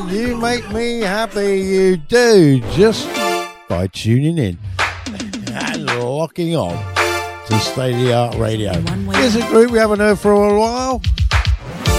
You make me happy, you do, just by tuning in and locking on to State of the Art Radio. Here's a group we haven't heard for a while.